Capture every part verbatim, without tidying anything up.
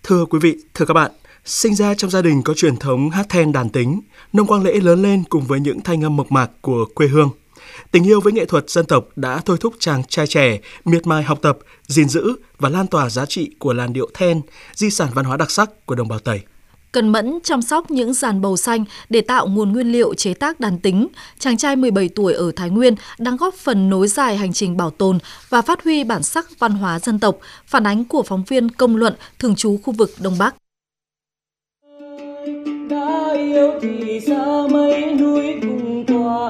Thưa quý vị, thưa các bạn, sinh ra trong gia đình có truyền thống hát then đàn tính, Nông Quang Lễ lớn lên cùng với những thanh âm mộc mạc của quê hương. Tình yêu với nghệ thuật dân tộc đã thôi thúc chàng trai trẻ miệt mài học tập, gìn giữ và lan tỏa giá trị của làn điệu then, di sản văn hóa đặc sắc của đồng bào Tây. Cần mẫn chăm sóc những giàn bầu xanh để tạo nguồn nguyên liệu chế tác đàn tính, chàng trai mười bảy tuổi ở Thái Nguyên đang góp phần nối dài hành trình bảo tồn và phát huy bản sắc văn hóa dân tộc, phản ánh của phóng viên Công Luận, thường trú khu vực Đông Bắc. Đã yêu thì xa mấy núi cùng tỏa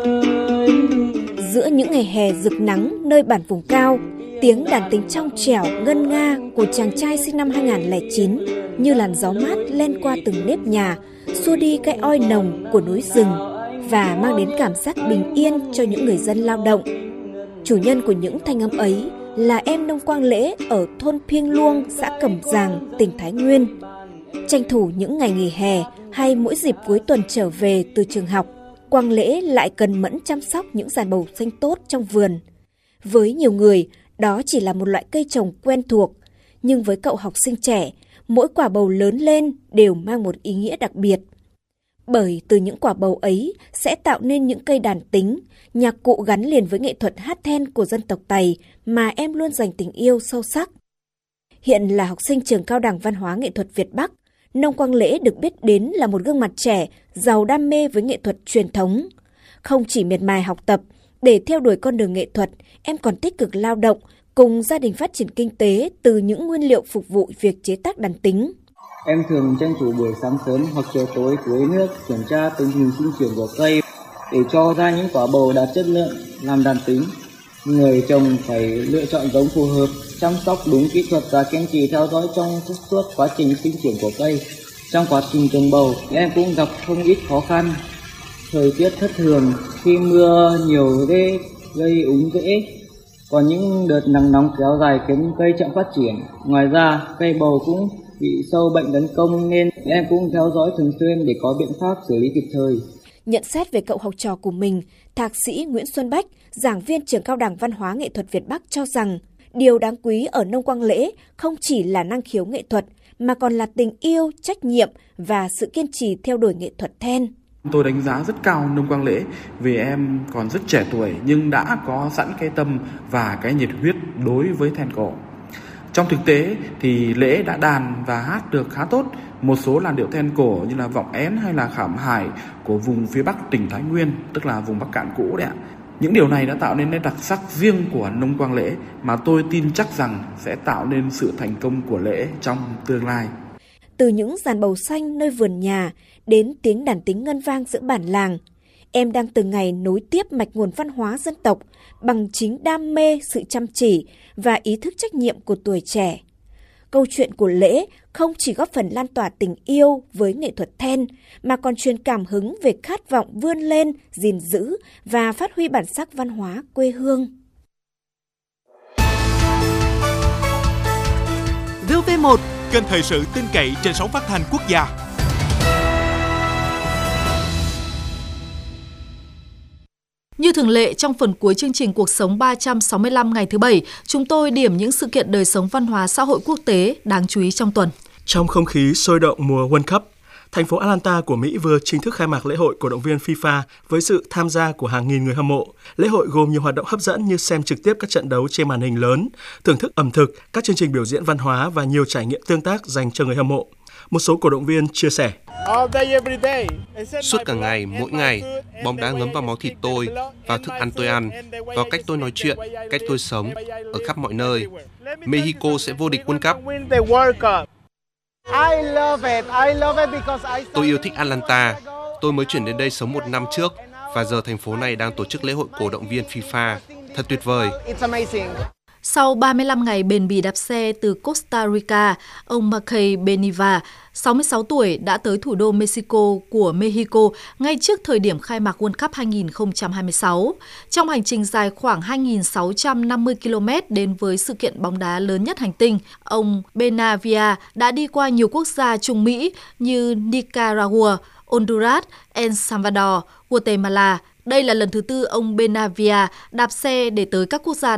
ơi. Giữa những ngày hè rực nắng nơi bản vùng cao, tiếng đàn tính trong trẻo ngân nga của chàng trai sinh năm hai không không chín như làn gió mát len qua từng nếp nhà, xua đi cái oi nồng của núi rừng và mang đến cảm giác bình yên cho những người dân lao động. Chủ nhân của những thanh âm ấy là em Nông Quang Lễ ở thôn Phiêng Luông, xã Cẩm Giàng, tỉnh Thái Nguyên. Tranh thủ những ngày nghỉ hè hay mỗi dịp cuối tuần trở về từ trường học, Quang Lễ lại cần mẫn chăm sóc những giàn bầu xanh tốt trong vườn. Với nhiều người, đó chỉ là một loại cây trồng quen thuộc, nhưng với cậu học sinh trẻ, mỗi quả bầu lớn lên đều mang một ý nghĩa đặc biệt. Bởi từ những quả bầu ấy sẽ tạo nên những cây đàn tính, nhạc cụ gắn liền với nghệ thuật hát then của dân tộc Tày mà em luôn dành tình yêu sâu sắc. Hiện là học sinh trường Cao đẳng Văn hóa Nghệ thuật Việt Bắc, Nông Quang Lễ được biết đến là một gương mặt trẻ, giàu đam mê với nghệ thuật truyền thống. Không chỉ miệt mài học tập, để theo đuổi con đường nghệ thuật, em còn tích cực lao động, cùng gia đình phát triển kinh tế từ những nguyên liệu phục vụ việc chế tác đàn tính. Em thường tranh thủ buổi sáng sớm hoặc chiều tối tưới nước, kiểm tra tình hình sinh trưởng của cây để cho ra những quả bầu đạt chất lượng làm đàn tính. Người trồng phải lựa chọn giống phù hợp, chăm sóc đúng kỹ thuật và kiên trì theo dõi trong suốt quá trình sinh trưởng của cây. Trong quá trình trồng bầu, em cũng gặp không ít khó khăn. Thời tiết thất thường, khi mưa nhiều dễ gây úng rễ, còn những đợt nắng nóng kéo dài khiến cây chậm phát triển. Ngoài ra, cây bầu cũng bị sâu bệnh tấn công nên em cũng theo dõi thường xuyên để có biện pháp xử lý kịp thời. Nhận xét về cậu học trò của mình, Thạc sĩ Nguyễn Xuân Bách, giảng viên trường Cao đẳng Văn hóa Nghệ thuật Việt Bắc cho rằng, điều đáng quý ở Nông Quang Lễ không chỉ là năng khiếu nghệ thuật, mà còn là tình yêu, trách nhiệm và sự kiên trì theo đuổi nghệ thuật then. Tôi đánh giá rất cao Nông Quang Lễ vì em còn rất trẻ tuổi nhưng đã có sẵn cái tâm và cái nhiệt huyết đối với then cổ. Trong thực tế thì Lễ đã đàn và hát được khá tốt một số làn điệu then cổ như là vọng én hay là khảm hải của vùng phía Bắc tỉnh Thái Nguyên, tức là vùng Bắc Cạn cũ đấy ạ. Những điều này đã tạo nên nét đặc sắc riêng của Nông Quang Lễ mà tôi tin chắc rằng sẽ tạo nên sự thành công của Lễ trong tương lai. Từ những giàn bầu xanh nơi vườn nhà đến tiếng đàn tính ngân vang giữa bản làng, em đang từng ngày nối tiếp mạch nguồn văn hóa dân tộc bằng chính đam mê, sự chăm chỉ và ý thức trách nhiệm của tuổi trẻ. Câu chuyện của Lễ không chỉ góp phần lan tỏa tình yêu với nghệ thuật then, mà còn truyền cảm hứng về khát vọng vươn lên, gìn giữ và phát huy bản sắc văn hóa quê hương. vê o vê một, kênh thời sự tin cậy trên sóng phát thanh quốc gia. Như thường lệ, trong phần cuối chương trình Cuộc sống ba trăm sáu mươi lăm ngày thứ Bảy, chúng tôi điểm những sự kiện đời sống văn hóa xã hội quốc tế đáng chú ý trong tuần. Trong không khí sôi động mùa World Cup, thành phố Atlanta của Mỹ vừa chính thức khai mạc lễ hội cổ động viên FIFA với sự tham gia của hàng nghìn người hâm mộ. Lễ hội gồm nhiều hoạt động hấp dẫn như xem trực tiếp các trận đấu trên màn hình lớn, thưởng thức ẩm thực, các chương trình biểu diễn văn hóa và nhiều trải nghiệm tương tác dành cho người hâm mộ. Một số cổ động viên chia sẻ: Suốt cả ngày, mỗi ngày, bóng đá ngấm vào máu thịt tôi, vào thức ăn tôi ăn, vào cách tôi nói chuyện, cách tôi sống, ở khắp mọi nơi. Mexico sẽ vô địch World Cup. Tôi yêu thích Atlanta. Tôi mới chuyển đến đây sống một năm trước và giờ thành phố này đang tổ chức lễ hội cổ động viên FIFA. Thật tuyệt vời. Sau ba mươi lăm ngày bền bỉ đạp xe từ Costa Rica, ông Mackay Beniva, sáu mươi sáu tuổi, đã tới thủ đô Mexico của Mexico ngay trước thời điểm khai mạc World Cup hai không hai sáu. Trong hành trình dài khoảng hai nghìn sáu trăm năm mươi ki lô mét đến với sự kiện bóng đá lớn nhất hành tinh, ông Benavia đã đi qua nhiều quốc gia Trung Mỹ như Nicaragua, Honduras, El Salvador, Guatemala. Đây là lần thứ tư ông Benavia đạp xe để tới các quốc gia